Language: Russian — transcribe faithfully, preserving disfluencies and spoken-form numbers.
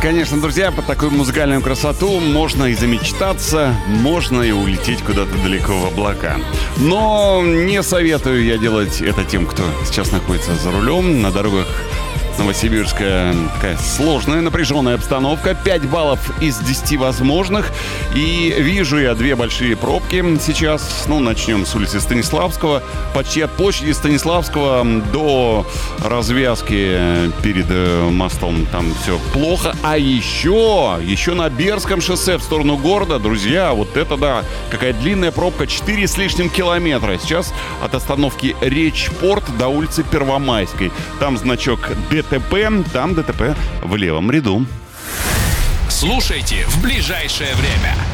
Конечно, друзья, под такую музыкальную красоту можно и замечтаться, можно и улететь куда-то далеко в облака. Но не советую я делать это тем, кто сейчас находится за рулем. На дорогах Новосибирская такая сложная, напряженная обстановка. пять баллов из десяти возможных. И вижу я две большие пробки сейчас. Ну, начнем с улицы Станиславского. Почти от площади Станиславского до развязки перед мостом там все плохо. А еще, еще на Бердском шоссе в сторону города, друзья, вот это да, какая длинная пробка, четыре с лишним километра. Сейчас от остановки Речь-Порт до улицы Первомайской. Там значок ДТП, там ДТП в левом ряду. Слушайте в ближайшее время.